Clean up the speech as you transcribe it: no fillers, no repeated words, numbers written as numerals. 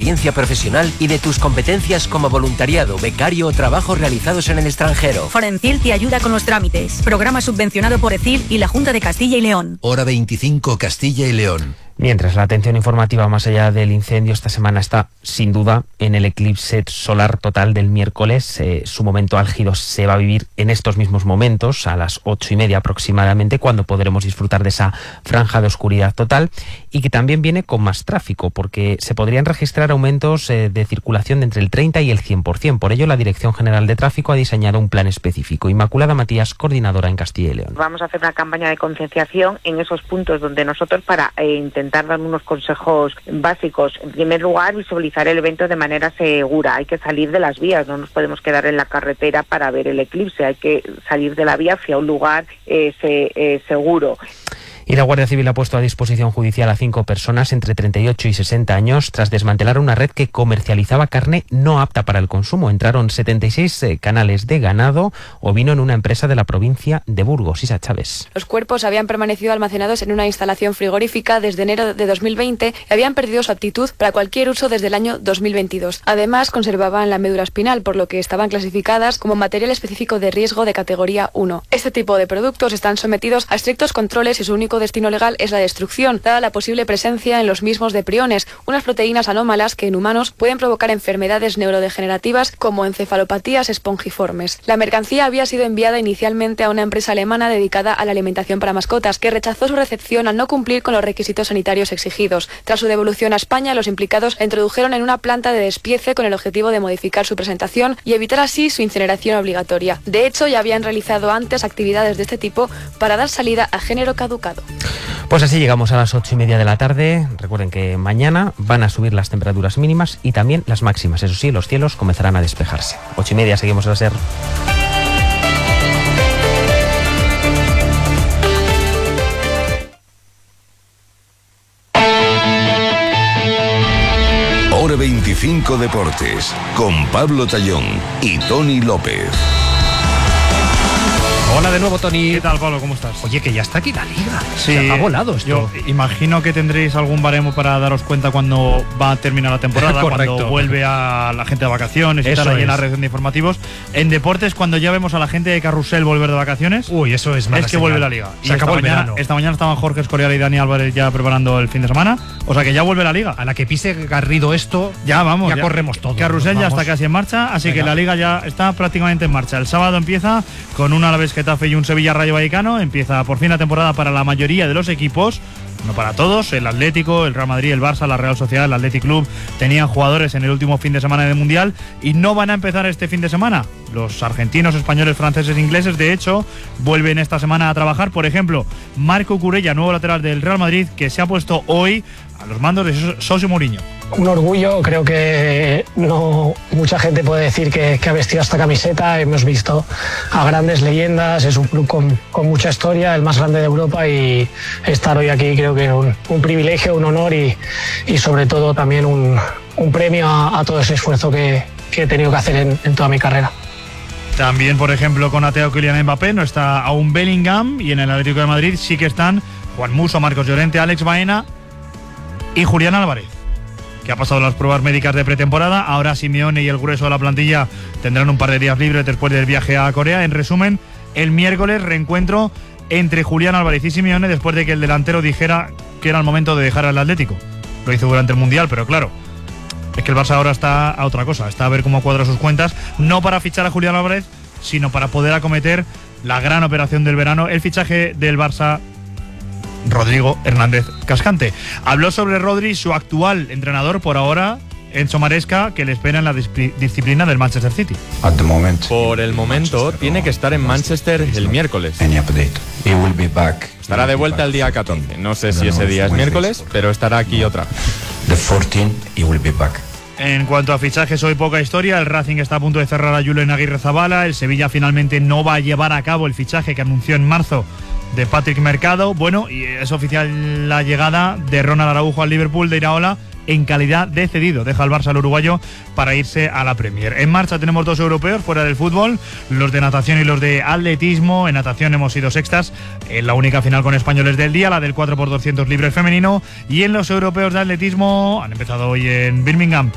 experiencia profesional y de tus competencias como voluntariado, becario o trabajo realizados en el extranjero. Forencil te ayuda con los trámites. Programa subvencionado por ECIL y la Junta de Castilla y León. Hora 25, Castilla y León. Mientras la atención informativa más allá del incendio esta semana está sin duda en el eclipse solar total del miércoles. Su momento álgido se va a vivir en estos mismos momentos, a las 8:30 aproximadamente, cuando podremos disfrutar de esa franja de oscuridad total, y que también viene con más tráfico, porque se podrían registrar aumentos de circulación de entre el 30 y el 100%. Por ello, la Dirección General de Tráfico ha diseñado un plan específico. Inmaculada Matías, coordinadora en Castilla y León. Vamos a hacer una campaña de concienciación en esos puntos donde nosotros, para intentar dar unos consejos básicos. En primer lugar, visualizar el evento de manera segura. Hay que salir de las vías, no nos podemos quedar en la carretera para ver el eclipse. Hay que salir de la vía hacia un lugar seguro. Y la Guardia Civil ha puesto a disposición judicial a 5 personas entre 38 y 60 años tras desmantelar una red que comercializaba carne no apta para el consumo. Entraron 76 canales de ganado ovino en una empresa de la provincia de Burgos. Isa Chávez. Los cuerpos habían permanecido almacenados en una instalación frigorífica desde enero de 2020 y habían perdido su aptitud para cualquier uso desde el año 2022. Además, conservaban la médula espinal, por lo que estaban clasificadas como material específico de riesgo de categoría 1. Este tipo de productos están sometidos a estrictos controles y su único destino legal es la destrucción, dada la posible presencia en los mismos de priones, unas proteínas anómalas que en humanos pueden provocar enfermedades neurodegenerativas como encefalopatías espongiformes. La mercancía había sido enviada inicialmente a una empresa alemana dedicada a la alimentación para mascotas, que rechazó su recepción al no cumplir con los requisitos sanitarios exigidos. Tras su devolución a España, los implicados la introdujeron en una planta de despiece con el objetivo de modificar su presentación y evitar así su incineración obligatoria. De hecho, ya habían realizado antes actividades de este tipo para dar salida a género caducado. Pues así llegamos a las 8:30 de la tarde. Recuerden que mañana van a subir las temperaturas mínimas y también las máximas. Eso sí, los cielos comenzarán a despejarse. 8:30, seguimos a la SER. Hora 25 Deportes, con Pablo Tallón y Tony López. Hola de nuevo, Tony. ¿Qué tal, Pablo? ¿Cómo estás? Oye, que ya está aquí la Liga. Sí, ha volado esto. Yo imagino que tendréis algún baremo para daros cuenta cuando va a terminar la temporada, cuando vuelve a la gente de vacaciones y tal, ahí en la redacción de informativos. En deportes, cuando ya vemos a la gente de Carrusel volver de vacaciones, eso es mala que señal. vuelve la Liga. Se acabó el verano. Esta mañana estaban Jorge Escorial y Dani Álvarez ya preparando el fin de semana. O sea que ya vuelve la Liga. A la que pise Garrido esto, ya corremos todo. Carrusel ya está casi en marcha, así que la Liga ya está prácticamente en marcha. El sábado empieza con un Alavés Getafe y un Sevilla Rayo Vallecano. Empieza por fin la temporada para la mayoría de los equipos, no para todos. El Atlético, el Real Madrid, el Barça, la Real Sociedad, el Athletic Club tenían jugadores en el último fin de semana del Mundial y no van a empezar este fin de semana. Los argentinos, españoles, franceses, ingleses, de hecho, vuelven esta semana a trabajar. Por ejemplo, Marco Curella, nuevo lateral del Real Madrid, que se ha puesto hoy a los mandos de José Mourinho. Un orgullo, creo que no mucha gente puede decir que ha vestido esta camiseta. Hemos visto a grandes leyendas, es un club con mucha historia, el más grande de Europa, y estar hoy aquí creo que es un privilegio, un honor y sobre todo también un premio a todo ese esfuerzo que he tenido que hacer en toda mi carrera. También, por ejemplo, con Ateo Kylian Mbappé no está aún Bellingham, y en el Atlético de Madrid sí que están Juan Musso, Marcos Llorente, Alex Baena y Julián Álvarez, que ha pasado las pruebas médicas de pretemporada. Ahora Simeone y el grueso de la plantilla tendrán un par de días libres después del viaje a Corea. En resumen, el miércoles reencuentro entre Julián Álvarez y Simeone después de que el delantero dijera que era el momento de dejar al Atlético. Lo hizo durante el Mundial, pero claro, es que el Barça ahora está a otra cosa, está a ver cómo cuadra sus cuentas, no para fichar a Julián Álvarez, sino para poder acometer la gran operación del verano, el fichaje del Barça, Rodrigo Hernández Cascante. Habló sobre Rodri, su actual entrenador por ahora, Enzo Maresca, que le espera en la disciplina del Manchester City. Por el momento tiene que estar en Manchester el miércoles. Estará de vuelta el día 14. No sé si ese día es miércoles, pero estará aquí otra vez. En cuanto a fichajes, hoy poca historia. El Racing está a punto de cerrar a Julen Aguirrezabala. El Sevilla finalmente no va a llevar a cabo el fichaje que anunció en marzo de Patrick Mercado. Bueno, y es oficial la llegada de Ronald Araujo al Liverpool de Iraola en calidad de cedido. Deja al Barça al uruguayo para irse a la Premier. En marcha tenemos 2 europeos fuera del fútbol, los de natación y los de atletismo. En natación hemos sido sextas en la única final con españoles del día, la del 4x200 libre femenino, y en los europeos de atletismo han empezado hoy en Birmingham